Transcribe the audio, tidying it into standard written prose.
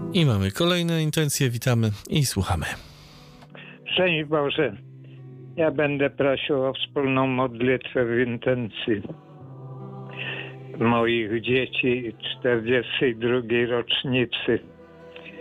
I mamy kolejne intencje, witamy i słuchamy. Szczęść Boże, ja będę prosił o wspólną modlitwę w intencji moich dzieci 42. rocznicy